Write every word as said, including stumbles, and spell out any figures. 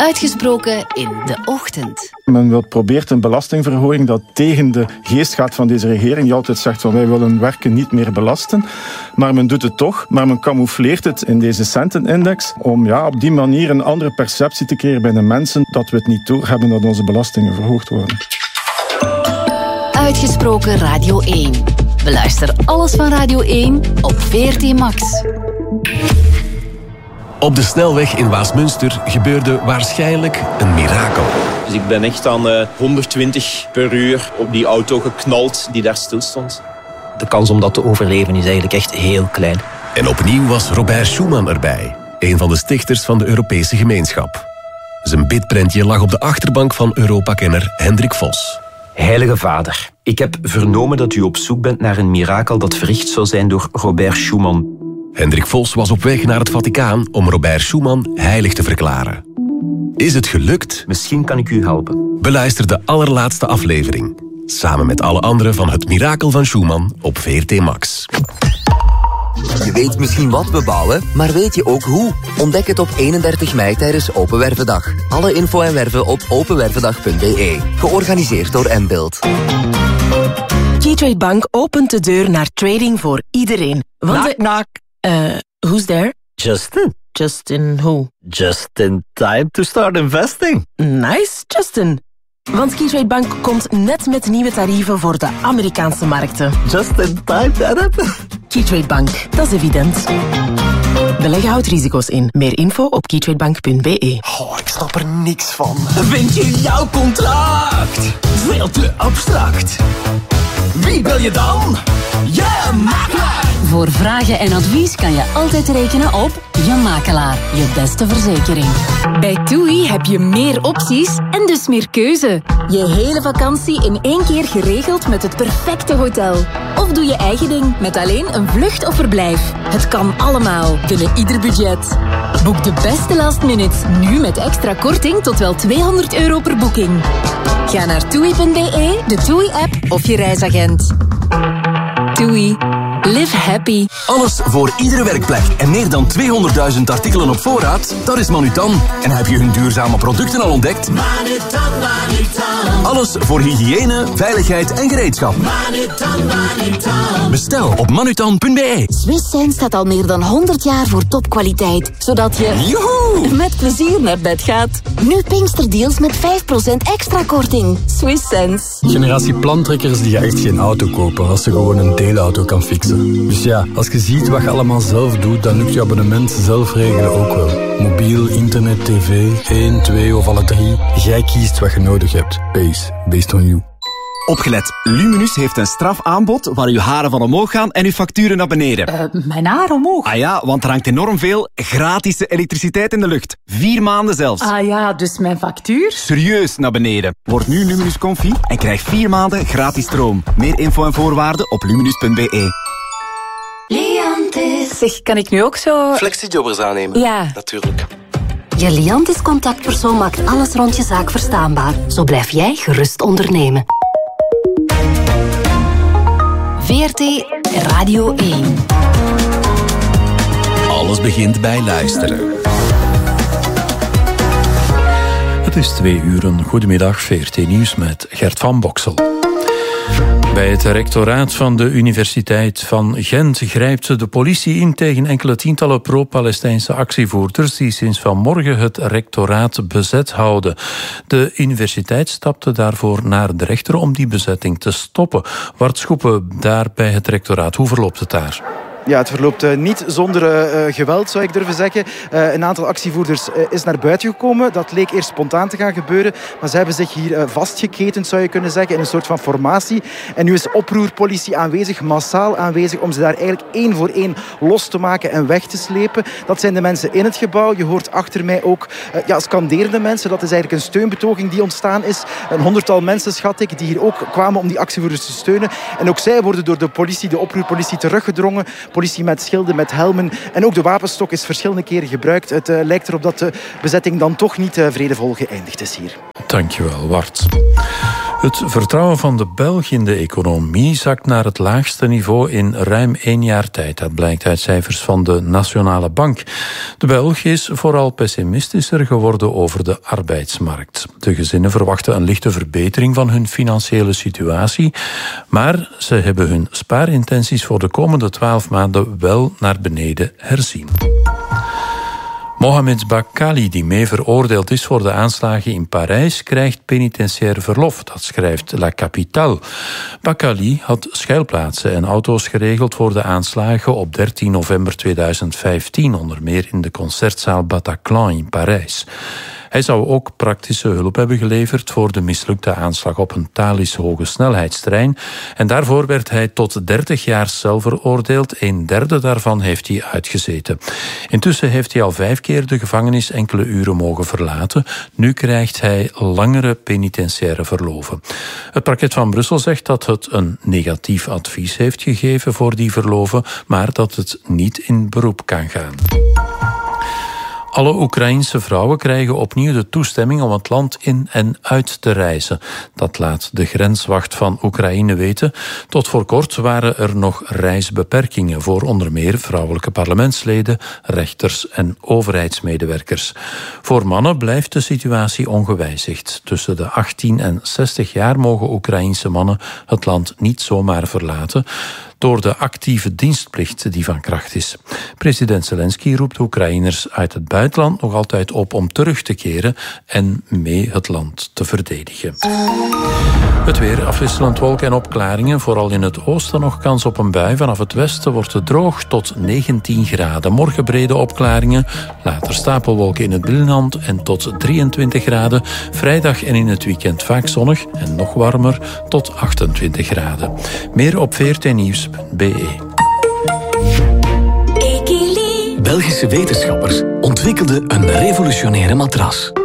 Uitgesproken in de ochtend. Men wil probeert een belastingverhoging dat tegen de geest gaat van deze regering. Die altijd zegt van wij willen werken niet meer belasten. Maar men doet het toch. Maar men camoufleert het in deze centenindex om ja, op die manier een andere perceptie te creëren bij de mensen dat we het niet doorhebben dat onze belastingen verhoogd worden. Uitgesproken Radio één. Beluister alles van Radio één op V R T Max. Op de snelweg in Waasmunster gebeurde waarschijnlijk een mirakel. Dus ik ben echt aan uh, honderdtwintig per uur op die auto geknald die daar stil stond. De kans om dat te overleven is eigenlijk echt heel klein. En opnieuw was Robert Schuman erbij, een van de stichters van de Europese gemeenschap. Zijn bidprentje lag op de achterbank van Europa-kenner Hendrik Vos. Heilige Vader, ik heb vernomen dat u op zoek bent naar een mirakel dat verricht zou zijn door Robert Schuman. Hendrik Vos was op weg naar het Vaticaan om Robert Schuman heilig te verklaren. Is het gelukt? Misschien kan ik u helpen. Beluister de allerlaatste aflevering. Samen met alle anderen van Het Mirakel van Schuman op V R T Max. Je weet misschien wat we bouwen, maar weet je ook hoe? Ontdek het op eenendertig mei tijdens Open Wervendag. Alle info en werven op openwervendag punt b e. Georganiseerd door M-Build. Keytrade Bank opent de deur naar trading voor iedereen. Want knock, knock. Uh, who's there? Justin. Justin who? Just in time to start investing. Nice, Justin. Want Keytrade Bank komt net met nieuwe tarieven voor de Amerikaanse markten. Just in time, that Keytrade Bank, dat is evident. Beleggen houdt risico's in. Meer info op keytradebank punt b e. Oh, ik snap er niks van. Vind je jouw contract veel te abstract? Wie wil je dan? Je makelaar! Voor vragen en advies kan je altijd rekenen op Je Makelaar, je beste verzekering. Bij TUI heb je meer opties en dus meer keuze. Je hele vakantie in één keer geregeld met het perfecte hotel. Of doe je eigen ding met alleen een vlucht of verblijf. Het kan allemaal, binnen ieder budget. Boek de beste last minutes, nu met extra korting tot wel tweehonderd euro per boeking. Ga naar toei punt b e, de TUI-app of je reisagent. TUI. Live happy. Alles voor iedere werkplek en meer dan tweehonderdduizend artikelen op voorraad? Dat is Manutan. En heb je hun duurzame producten al ontdekt? Manutan, Manutan. Alles voor hygiëne, veiligheid en gereedschap. Manutan, Manutan. Bestel op manutan punt b e. Swiss Sense staat al meer dan honderd jaar voor topkwaliteit. Zodat je Joehoe! met plezier naar bed gaat. Nu Pinksterdeals met vijf procent extra korting. Swiss Sense. Generatie plantrekkers die echt geen auto kopen als ze gewoon een deelauto kan fixen. Dus ja, als je ziet wat je allemaal zelf doet, dan lukt je abonnement zelf regelen ook wel. Mobiel, internet, tv, één, twee of alle drie. Jij kiest wat je nodig hebt. Base, based on you. Opgelet, Luminus heeft een strafaanbod waar uw haren van omhoog gaan en uw facturen naar beneden. Uh, mijn haren omhoog? Ah ja, want er hangt enorm veel gratis elektriciteit in de lucht. Vier maanden zelfs. Ah ja, dus mijn factuur? Serieus naar beneden. Word nu Luminus Comfy en krijg vier maanden gratis stroom. Meer info en voorwaarden op luminus punt b e. Liantis. Zeg, kan ik nu ook zo... Flexijobbers aannemen? Ja. Natuurlijk. Je Liantis contactpersoon maakt alles rond je zaak verstaanbaar. Zo blijf jij gerust ondernemen. V R T Radio één. Alles begint bij luisteren. Het is twee uur. Goedemiddag, V R T Nieuws met Gert van Boksel. Bij het rectoraat van de Universiteit van Gent grijpt de politie in tegen enkele tientallen pro-Palestijnse actievoerders die sinds vanmorgen het rectoraat bezet houden. De universiteit stapte daarvoor naar de rechter om die bezetting te stoppen. Bart Schoepen, daar bij het rectoraat. Hoe verloopt het daar? Ja, het verloopt uh, niet zonder uh, geweld, zou ik durven zeggen. Uh, een aantal actievoerders uh, is naar buiten gekomen. Dat leek eerst spontaan te gaan gebeuren. Maar ze hebben zich hier uh, vastgeketend, zou je kunnen zeggen, in een soort van formatie. En nu is oproerpolitie aanwezig, massaal aanwezig, om ze daar eigenlijk één voor één los te maken en weg te slepen. Dat zijn de mensen in het gebouw. Je hoort achter mij ook uh, ja, scanderende mensen. Dat is eigenlijk een steunbetoging die ontstaan is. Een honderdtal mensen, schat ik, die hier ook kwamen om die actievoerders te steunen. En ook zij worden door de politie, de oproerpolitie, teruggedrongen. Politie met schilden, met helmen. En ook de wapenstok is verschillende keren gebruikt. Het uh, lijkt erop dat de bezetting dan toch niet uh, vredevol geëindigd is hier. Dankjewel, Bart. Het vertrouwen van de Belg in de economie zakt naar het laagste niveau in ruim één jaar tijd. Dat blijkt uit cijfers van de Nationale Bank. De Belg is vooral pessimistischer geworden over de arbeidsmarkt. De gezinnen verwachten een lichte verbetering van hun financiële situatie, maar ze hebben hun spaarintenties voor de komende twaalf maanden wel naar beneden herzien. Mohamed Bakkali, die mee veroordeeld is voor de aanslagen in Parijs, krijgt penitentiair verlof. Dat schrijft La Capitale. Bakkali had schuilplaatsen en auto's geregeld voor de aanslagen op dertien november tweeduizend vijftien, onder meer in de concertzaal Bataclan in Parijs. Hij zou ook praktische hulp hebben geleverd voor de mislukte aanslag op een Thalys hogesnelheidstrein. En daarvoor werd hij tot dertig jaar cel veroordeeld. Een derde daarvan heeft hij uitgezeten. Intussen heeft hij al vijf keer de gevangenis enkele uren mogen verlaten. Nu krijgt hij langere penitentiaire verloven. Het parket van Brussel zegt dat het een negatief advies heeft gegeven voor die verloven, maar dat het niet in beroep kan gaan. Alle Oekraïense vrouwen krijgen opnieuw de toestemming om het land in en uit te reizen. Dat laat de grenswacht van Oekraïne weten. Tot voor kort waren er nog reisbeperkingen voor onder meer vrouwelijke parlementsleden, rechters en overheidsmedewerkers. Voor mannen blijft de situatie ongewijzigd. Tussen de achttien en zestig jaar mogen Oekraïense mannen het land niet zomaar verlaten door de actieve dienstplicht die van kracht is. President Zelensky roept Oekraïners uit het buitenland nog altijd op om terug te keren en mee het land te verdedigen. Het weer, afwisselend wolken en opklaringen. Vooral in het oosten nog kans op een bui. Vanaf het westen wordt het droog tot negentien graden. Morgen brede opklaringen. Later stapelwolken in het binnenland en tot drieëntwintig graden. Vrijdag en in het weekend vaak zonnig en nog warmer tot achtentwintig graden. Meer op v r t nieuws punt b e. Belgische wetenschappers ontwikkelden een revolutionaire matras.